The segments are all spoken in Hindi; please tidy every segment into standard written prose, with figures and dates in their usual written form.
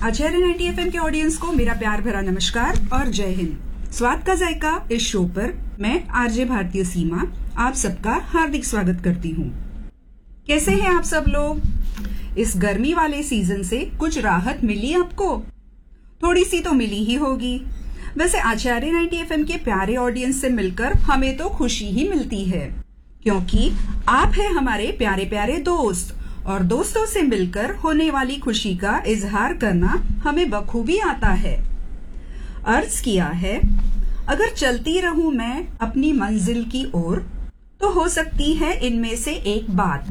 आचार्य 90 FM के ऑडियंस को मेरा प्यार भरा नमस्कार और जय हिंद। स्वाद का जायका इस शो पर मैं आरजे भारतीय सीमा आप सबका हार्दिक स्वागत करती हूँ। कैसे हैं आप सब लोग? इस गर्मी वाले सीजन से कुछ राहत मिली आपको? थोड़ी सी तो मिली ही होगी। वैसे आचार्य 90 FM के प्यारे ऑडियंस से मिलकर हमें तो खुशी ही मिलती है, क्योंकि आप हैं हमारे प्यारे प्यारे दोस्त और दोस्तों से मिलकर होने वाली खुशी का इजहार करना हमें बखूबी आता है। अर्ज किया है, अगर चलती रहूं मैं अपनी मंजिल की ओर तो हो सकती है इनमें से एक बात,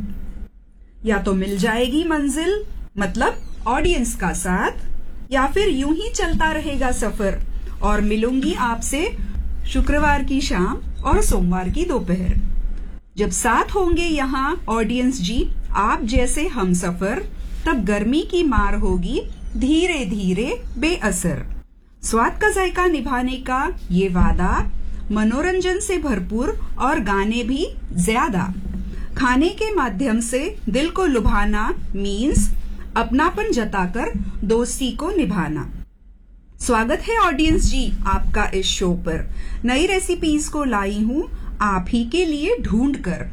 या तो मिल जाएगी मंजिल मतलब ऑडियंस का साथ, या फिर यूं ही चलता रहेगा सफर और मिलूंगी आपसे शुक्रवार की शाम और सोमवार की दोपहर। जब साथ होंगे यहाँ ऑडियंस जी आप जैसे हम सफर, तब गर्मी की मार होगी धीरे धीरे बेअसर। स्वाद का जायका निभाने का ये वादा, मनोरंजन से भरपूर और गाने भी ज्यादा। खाने के माध्यम से दिल को लुभाना मीन्स अपनापन जताकर दोस्ती को निभाना। स्वागत है ऑडियंस जी आपका इस शो पर। नई रेसिपीज को लाई हूँ आप ही के लिए ढूंढ कर।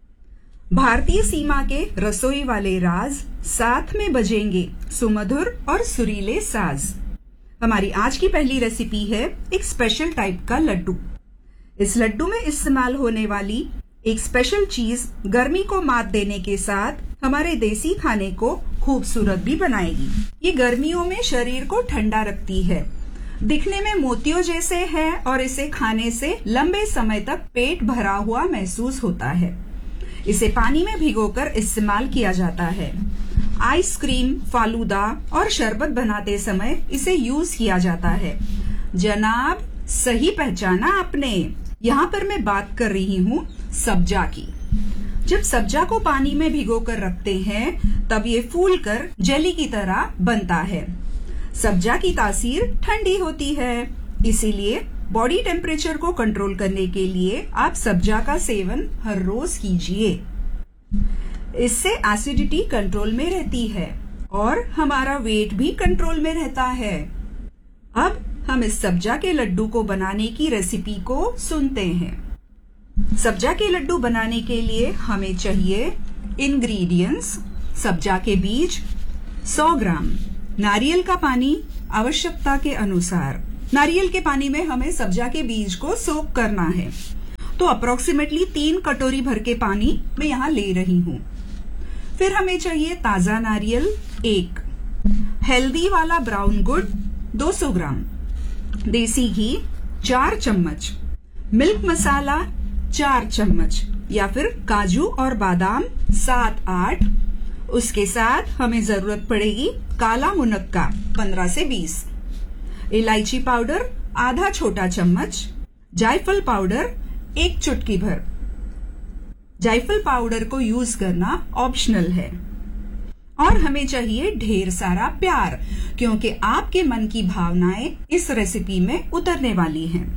भारतीय सीमा के रसोई वाले राज साथ में बजेंगे सुमधुर और सुरीले साज। हमारी आज की पहली रेसिपी है एक स्पेशल टाइप का लड्डू। इस लड्डू में इस्तेमाल होने वाली एक स्पेशल चीज गर्मी को मात देने के साथ हमारे देसी खाने को खूबसूरत भी बनाएगी। ये गर्मियों में शरीर को ठंडा रखती है, दिखने में मोतियों जैसे है और इसे खाने से लंबे समय तक पेट भरा हुआ महसूस होता है। इसे पानी में भिगोकर इस्तेमाल किया जाता है। आइसक्रीम, फालूदा और शरबत बनाते समय इसे यूज किया जाता है। जनाब सही पहचाना आपने, यहाँ पर मैं बात कर रही हूँ सब्जा की। जब सब्जा को पानी में भिगोकर रखते हैं तब ये फूलकर जेली की तरह बनता है। सब्जा की तासीर ठंडी होती है, इसीलिए बॉडी टेम्परेचर को कंट्रोल करने के लिए आप सब्जा का सेवन हर रोज कीजिए। इससे एसिडिटी कंट्रोल में रहती है और हमारा वेट भी कंट्रोल में रहता है। अब हम इस सब्जा के लड्डू को बनाने की रेसिपी को सुनते हैं। सब्जा के लड्डू बनाने के लिए हमें चाहिए इंग्रेडिएंट्स: सब्जा के बीज 100 ग्राम, नारियल का पानी आवश्यकता के अनुसार। नारियल के पानी में हमें सब्जा के बीज को सोक करना है, तो अप्रोक्सीमेटली 3 कटोरी भर के पानी मैं यहाँ ले रही हूँ। फिर हमें चाहिए ताजा नारियल 1, हेल्दी वाला ब्राउन गुड़ 200 ग्राम, देसी घी 4 चम्मच, मिल्क मसाला 4 चम्मच या फिर काजू और बादाम 7-8। उसके साथ हमें जरूरत पड़ेगी काला मुनक्का 15 से 20, इलायची पाउडर आधा छोटा चम्मच, जायफल पाउडर 1 चुटकी भर। जायफल पाउडर को यूज करना ऑप्शनल है। और हमें चाहिए ढेर सारा प्यार, क्योंकि आपके मन की भावनाएं इस रेसिपी में उतरने वाली हैं।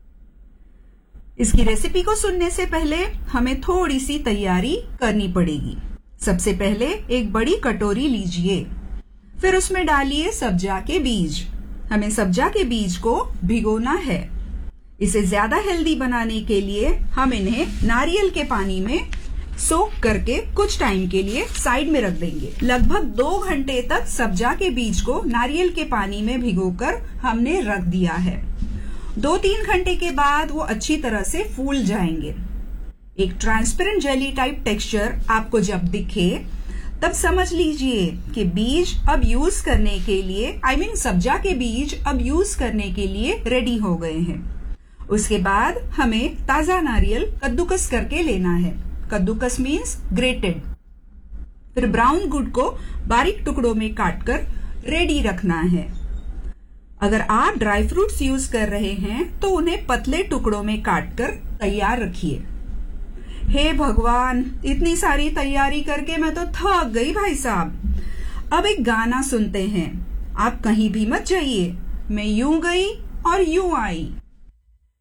इसकी रेसिपी को सुनने से पहले हमें थोड़ी सी तैयारी करनी पड़ेगी। सबसे पहले एक बड़ी कटोरी लीजिए, फिर उसमें डालिए सब्जा के बीज। हमें सब्जा के बीज को भिगोना है। इसे ज्यादा हेल्दी बनाने के लिए हम इन्हें नारियल के पानी में सोक करके कुछ टाइम के लिए साइड में रख देंगे। लगभग 2 घंटे तक सब्जा के बीज को नारियल के पानी में भिगोकर हमने रख दिया है। 2-3 घंटे के बाद वो अच्छी तरह से फूल जाएंगे। एक ट्रांसपेरेंट जेली टाइप टेक्सचर आपको जब दिखे तब समझ लीजिए कि बीज अब यूज करने के लिए सब्जा के बीज अब यूज करने के लिए रेडी हो गए हैं। उसके बाद हमें ताजा नारियल कद्दूकस करके लेना है। कद्दूकस मीन्स ग्रेटेड। फिर ब्राउन गुड़ को बारीक टुकड़ों में काटकर रेडी रखना है। अगर आप ड्राई फ्रूट्स यूज कर रहे हैं तो उन्हें पतले टुकड़ों में काटकर तैयार रखिए। हे भगवान, इतनी सारी तैयारी करके मैं तो थक गई भाई साहब। अब एक गाना सुनते हैं। आप कहीं भी मत जाइए, मैं यूं गई और यूं आई।